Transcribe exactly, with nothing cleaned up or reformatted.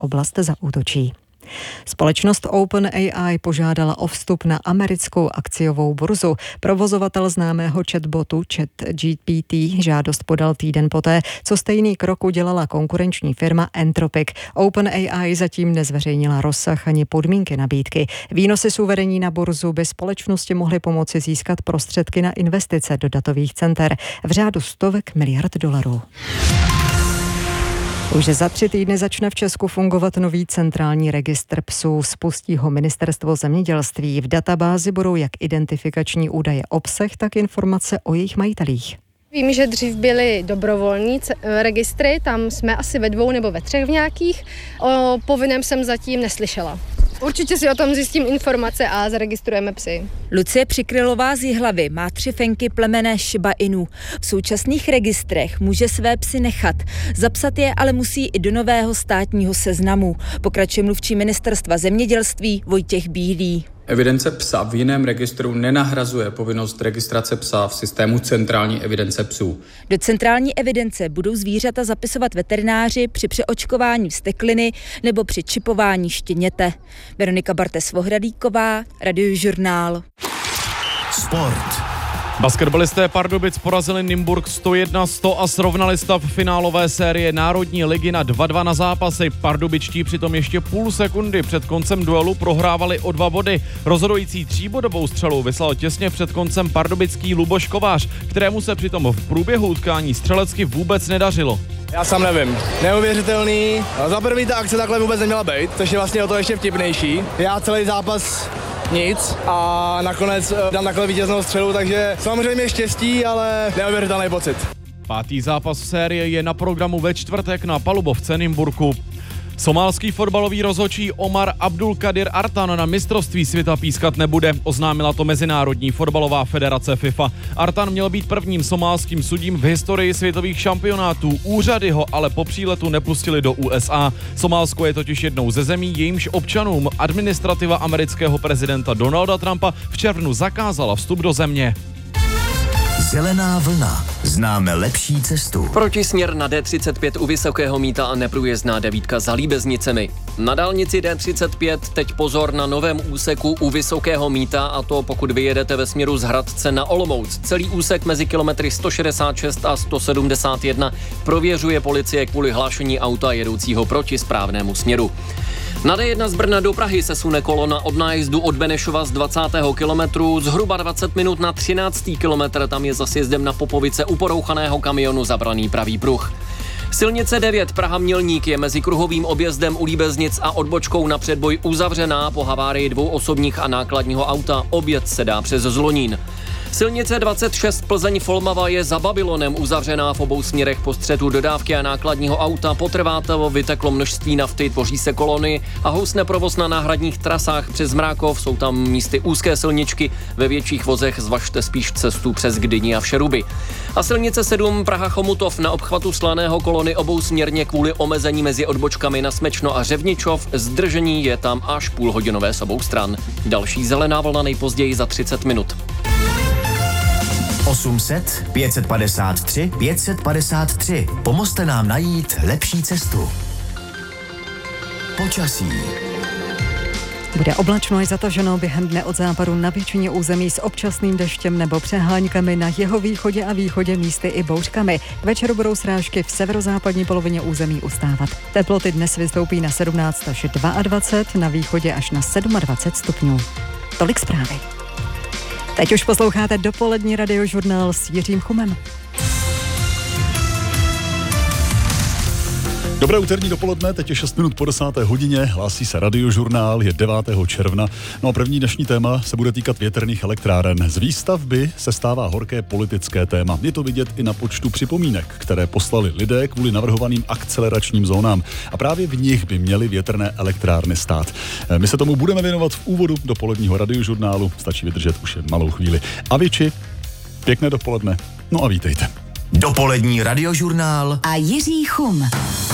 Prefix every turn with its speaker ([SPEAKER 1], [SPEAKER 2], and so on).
[SPEAKER 1] oblast zaútočí. Společnost OpenAI požádala o vstup na americkou akciovou burzu. Provozovatel známého chatbotu ChatGPT žádost podal týden poté, co stejný krok udělala konkurenční firma Anthropic. OpenAI zatím nezveřejnila rozsah ani podmínky nabídky. Výnosy z uvedení na burzu by společnosti mohly pomoci získat prostředky na investice do datových center v řádu stovek miliard dolarů. Už za tři týdny začne v Česku fungovat nový centrální registr psů. Spustí ho Ministerstvo zemědělství. V databázi budou jak identifikační údaje obsah, tak informace o jejich majitelích.
[SPEAKER 2] Vím, že dřív byly dobrovolní registry, tam jsme asi ve dvou nebo ve třech v nějakých. O povinném jsem zatím neslyšela. Určitě si o tom zjistím informace a zaregistrujeme psy.
[SPEAKER 3] Lucie Přikrylová z Jihlavy má tři fenky plemene Shiba Inu. V současných registrech může své psy nechat. Zapsat je ale musí i do nového státního seznamu. Pokračuje mluvčí Ministerstva zemědělství Vojtěch Bílý.
[SPEAKER 4] Evidence psa v jiném registru nenahrazuje povinnost registrace psa v systému centrální evidence psů.
[SPEAKER 3] Do centrální evidence budou zvířata zapisovat veterináři při přeočkování vztekliny nebo při čipování štěněte. Veronika Bartes-Vohradíková, Radiožurnál.
[SPEAKER 5] Sport.
[SPEAKER 6] Basketbalisté Pardubic porazili Nymburk sto jedna sto a srovnali stav finálové série Národní ligy na dva dva na zápasy. Pardubičtí přitom ještě půl sekundy před koncem duelu prohrávali o dva body. Rozhodující tříbodovou střelu vyslal těsně před koncem pardubický Luboš Kovář, kterému se přitom v průběhu utkání střelecky vůbec nedařilo.
[SPEAKER 7] Já sám nevím. Neuvěřitelný. Za první ta akce takhle vůbec neměla být, což je vlastně o to ještě vtipnější. Já celý zápas nic a nakonec dám takhle vítěznou střelu, takže samozřejmě štěstí, ale neuvěřitelný pocit.
[SPEAKER 6] Pátý zápas v sérii je na programu ve čtvrtek na palubovce Nymburku. Somálský fotbalový rozhodčí Omar Abdulkadir Artan na mistrovství světa pískat nebude, oznámila to Mezinárodní fotbalová federace FIFA. Artan měl být prvním somálským sudím v historii světových šampionátů, úřady ho ale po příletu nepustili do U S A. Somálsko je totiž jednou ze zemí, jejímž občanům administrativa amerického prezidenta Donalda Trumpa v červnu zakázala vstup do země.
[SPEAKER 5] Zelená vlna. Známe lepší cestu.
[SPEAKER 8] Protisměr na D třicet pět u Vysokého Mýta a neprůjezdná devítka za Líbeznicemi. Na dálnici D třicet pět teď pozor na novém úseku u Vysokého Mýta, a to pokud vyjedete ve směru z Hradce na Olomouc. Celý úsek mezi kilometry sto šedesát šest a sto sedmdesát jedna prověřuje policie kvůli hlášení auta jedoucího proti správnému směru. Na D jedna z Brna do Prahy se sune kolona od nájezdu od Benešova z dvacátého kilometru zhruba dvacet minut na třináctý kilometr, tam je za sjezdem na Popovice u porouchaného kamionu zabraný pravý pruh. Silnice devět Praha-Mělník je mezi kruhovým objezdem u Líbeznic a odbočkou na předboj uzavřená po havárii dvou osobních a nákladního auta. Objezd se dá přes Zlonín. Silnice dvacet šest Plzeň-Folmava je za Babylonem uzavřená v obou směrech po střetu dodávky a nákladního auta. Potrvátovo vyteklo množství nafty, tvoří se kolony a housne provoz na náhradních trasách přes Mrákov. Jsou tam místy úzké silničky, ve větších vozech zvažte spíš cestu přes Gdyni a Všeruby. A silnice sedm Praha-Chomutov na obchvatu Slaného kolony obou směrně kvůli omezení mezi odbočkami na Smečno a Řevničov. Zdržení je tam až půlhodinové s obou stran. Další zelená vlna nejpozději za třicet minut.
[SPEAKER 5] osm set pět set padesát tři pět set padesát tři. Pomozte nám najít lepší cestu. Počasí.
[SPEAKER 1] Bude oblačno i zataženo během dne od západu na většině území s občasným deštěm nebo přeháňkami, na jeho východě a východě místy i bouřkami. K večeru budou srážky v severozápadní polovině území ustávat. Teploty dnes vystoupí na sedmnáct až dvacet dva, na východě až na dvacet sedm stupňů. Tolik zprávy. Teď už posloucháte dopolední Radiožurnál s Jiřím Chumem.
[SPEAKER 9] Dobré úterní dopoledne, teď je šest minut po desáté hodině, hlásí se Radiožurnál, je devátého června. No a první dnešní téma se bude týkat větrných elektráren. Z výstavby se stává horké politické téma. Je to vidět i na počtu připomínek, které poslali lidé kvůli navrhovaným akceleračním zónám. A právě v nich by měly větrné elektrárny stát. My se tomu budeme věnovat v úvodu dopoledního Radiožurnálu. Stačí vydržet už jen malou chvíli. Aviči, pěkné dopoledne, no a vítejte.
[SPEAKER 5] Dopolední Radiožurnál
[SPEAKER 10] a Jiří Chum.